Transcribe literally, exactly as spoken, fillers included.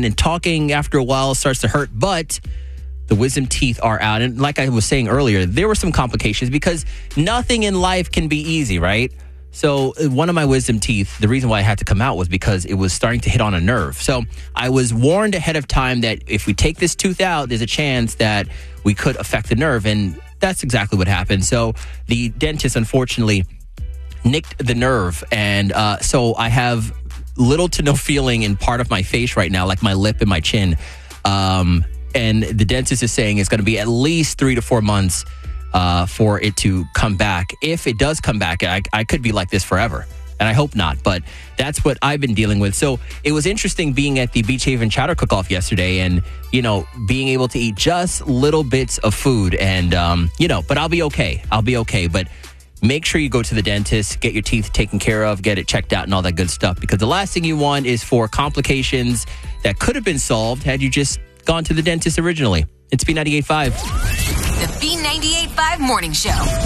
and talking after a while starts to hurt, but the wisdom teeth are out. And like I was saying earlier, there were some complications because nothing in life can be easy, right? So one of my wisdom teeth, the reason why I had to come out was because it was starting to hit on a nerve. So I was warned ahead of time that if we take this tooth out, there's a chance that we could affect the nerve. And that's exactly what happened. So the dentist, unfortunately, nicked the nerve. And uh, so I have little to no feeling in part of my face right now, like my lip and my chin. Um, and the dentist is saying it's going to be at least three to four months uh, for it to come back. If it does come back, I, I could be like this forever. And I hope not, but that's what I've been dealing with. So it was interesting being at the Beach Haven Chowder Cook-Off yesterday and, you know, being able to eat just little bits of food. And, um, you know, but I'll be okay. I'll be okay. But make sure you go to the dentist, get your teeth taken care of, get it checked out and all that good stuff. Because the last thing you want is for complications that could have been solved had you just gone to the dentist originally. It's B ninety-eight point five. The B ninety-eight point five Morning Show.